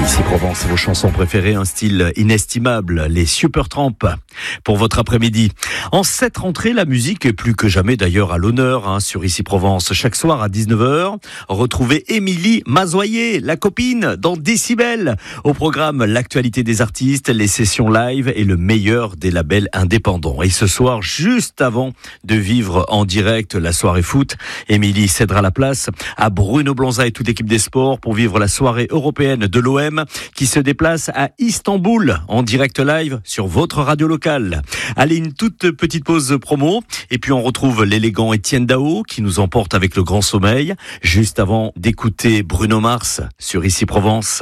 Ici Provence, vos chansons préférées, un style inestimable, les Supertramp pour votre après-midi. En cette rentrée, la musique est plus que jamais d'ailleurs à l'honneur sur Ici Provence. Chaque soir à 19h, retrouvez Émilie Mazoyer, la copine, dans Décibel. Au programme, l'actualité des artistes, les sessions live et le meilleur des labels indépendants. Et ce soir, juste avant de vivre en direct la soirée foot, Émilie cédera la place à Bruno Blonza et toute l'équipe des sports pour vivre la soirée européenne de l'OM qui se déplace à Istanbul en direct live sur votre radio locale. Allez, une toute petite pause promo et puis on retrouve l'élégant Étienne Dao qui nous emporte avec le grand sommeil juste avant d'écouter Bruno Mars sur Ici Provence.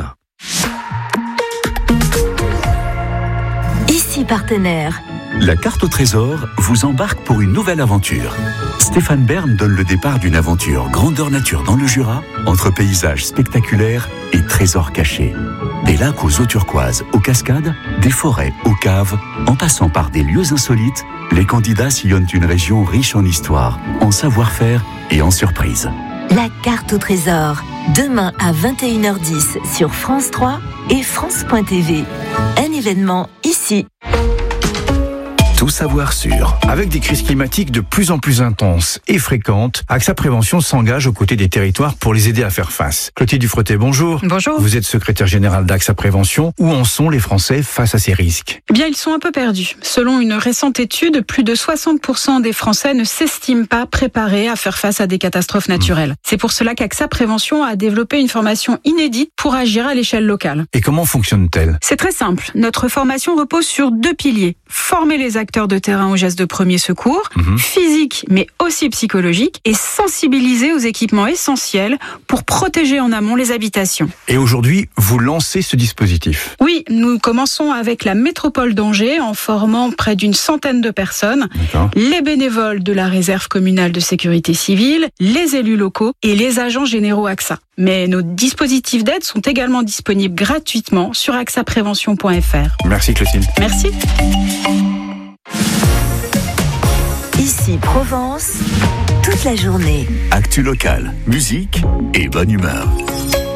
Ici Partenaire. La carte au trésor vous embarque pour une nouvelle aventure. Stéphane Bern donne le départ d'une aventure grandeur nature dans le Jura, entre paysages spectaculaires et trésors cachés. Des lacs aux eaux turquoises, aux cascades, des forêts, aux caves, en passant par des lieux insolites, les candidats sillonnent une région riche en histoire, en savoir-faire et en surprises. La carte au trésor, demain à 21h10 sur France 3 et France.tv. Un événement ici. Tout savoir sur. Avec des crises climatiques de plus en plus intenses et fréquentes, AXA Prévention s'engage aux côtés des territoires pour les aider à faire face. Clotilde Dufretet, bonjour. Bonjour. Vous êtes secrétaire générale d'AXA Prévention. Où en sont les Français face à ces risques ? Eh bien, ils sont un peu perdus. Selon une récente étude, plus de 60% des Français ne s'estiment pas préparés à faire face à des catastrophes naturelles. C'est pour cela qu'AXA Prévention a développé une formation inédite pour agir à l'échelle locale. Et comment fonctionne-t-elle ? C'est très simple. Notre formation repose sur 2 piliers. Former les acteurs de terrain aux gestes de premier secours, physique mais aussi psychologique, et sensibiliser aux équipements essentiels pour protéger en amont les habitations. Et aujourd'hui, vous lancez ce dispositif ? Oui, nous commençons avec la métropole d'Angers en formant près d'une centaine de personnes, les bénévoles de la réserve communale de sécurité civile, les élus locaux et les agents généraux AXA. Mais nos dispositifs d'aide sont également disponibles gratuitement sur axaprévention.fr. Merci Clotilde. Merci. Ici Provence, toute la journée. Actu local, musique et bonne humeur.